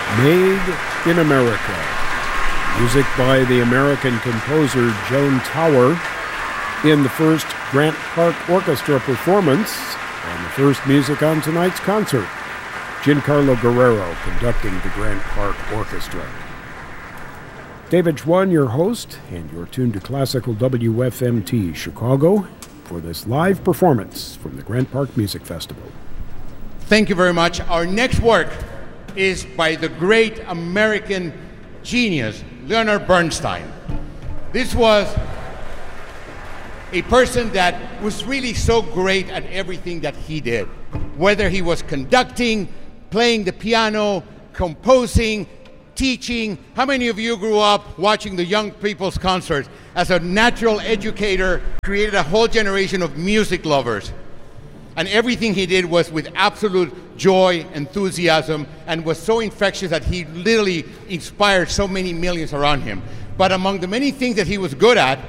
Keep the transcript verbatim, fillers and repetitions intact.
Made in America. Music by the American composer Joan Tower in the first Grant Park Orchestra performance and the first music on tonight's concert. Giancarlo Guerrero conducting the Grant Park Orchestra. David Chwan, your host, and you're tuned to Classical W F M T Chicago for this live performance from the Grant Park Music Festival. Thank you very much. Our next work is by the great American genius, Leonard Bernstein. This was a person that was really so great at everything that he did, whether he was conducting, playing the piano, composing, teaching. How many of you grew up watching the young people's concerts? As a natural educator, created a whole generation of music lovers. And everything he did was with absolute joy, enthusiasm, and was so infectious that he literally inspired so many millions around him. But among the many things that he was good at